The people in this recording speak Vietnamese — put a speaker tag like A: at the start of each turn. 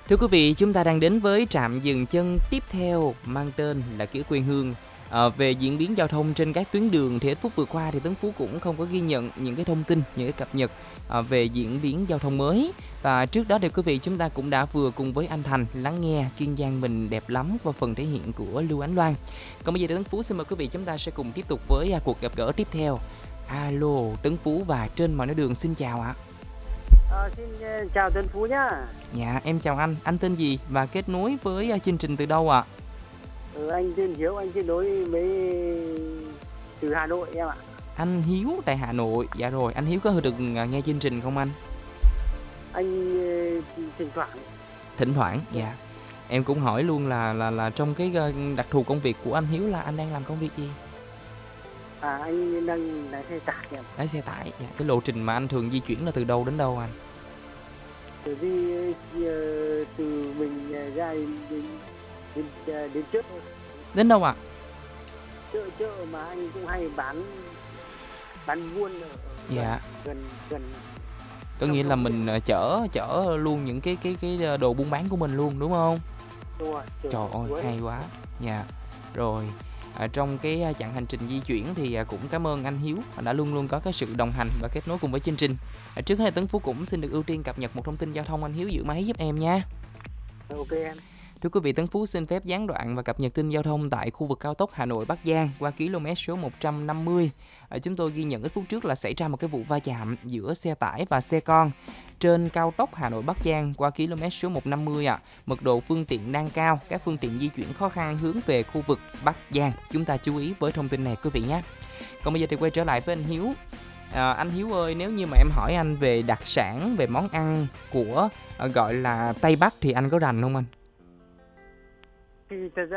A: Thưa quý vị, chúng ta đang đến với trạm dừng chân tiếp theo mang tên là Kỷ Quê Hương. Về diễn biến giao thông trên các tuyến đường thì ít phút vừa qua thì Tấn Phú cũng không có ghi nhận những cái thông tin, những cái cập nhật về diễn biến giao thông mới. Và trước đó thì quý vị chúng ta cũng đã vừa cùng với anh Thành lắng nghe Kiên Giang mình đẹp lắm qua phần thể hiện của Lưu Ánh Loan. Còn bây giờ Tấn Phú xin mời quý vị chúng ta sẽ cùng tiếp tục với cuộc gặp gỡ tiếp theo. Alo, Tấn Phú và trên mọi nẻo đường xin chào ạ.
B: Xin chào Tuấn Phú nhá.
A: Dạ, em chào anh tên gì và kết nối với chương trình từ đâu ạ?
B: Anh tên Hiếu, anh kết nối với từ Hà Nội em ạ.
A: Anh Hiếu tại Hà Nội. Dạ rồi, anh Hiếu có được nghe chương trình không anh?
B: Anh thỉnh thoảng.
A: Thỉnh thoảng, dạ. Em cũng hỏi luôn là trong cái đặc thù công việc của anh Hiếu là anh đang làm công việc gì?
B: Anh đang lái xe tải em.
A: Lái xe tải, dạ. Cái lộ trình mà anh thường di chuyển là từ đâu đến đâu anh?
B: Từ mình ra đến chợ.
A: Đến đâu ạ?
B: Chợ mà anh cũng hay bán buôn ở
A: Dạ.
B: gần.
A: Có nghĩa là mình chở luôn những cái đồ buôn bán của mình luôn đúng không?
B: Đúng rồi.
A: Trời ơi, hay quá. Dạ. Rồi, trong cái chặng hành trình di chuyển thì cũng cảm ơn anh Hiếu đã luôn luôn có cái sự đồng hành và kết nối cùng với chương trình. Trước hết Tấn Phú cũng xin được ưu tiên cập nhật một thông tin giao thông, anh Hiếu giữ máy giúp em nha.
B: Ok em.
A: Thưa quý vị, Tấn Phú xin phép gián đoạn và cập nhật tin giao thông tại khu vực cao tốc Hà Nội Bắc Giang qua km số 150. Chúng tôi ghi nhận ít phút trước là xảy ra một cái vụ va chạm giữa xe tải và xe con trên cao tốc Hà Nội Bắc Giang qua km số 150 ạ. Mật độ phương tiện đang cao, các phương tiện di chuyển khó khăn hướng về khu vực Bắc Giang. Chúng ta chú ý với thông tin này quý vị nhé. Còn bây giờ thì quay trở lại với anh Hiếu. Anh Hiếu ơi, nếu như mà em hỏi anh về đặc sản, về món ăn của gọi là Tây Bắc thì anh có rành không anh?
B: Thì thật ra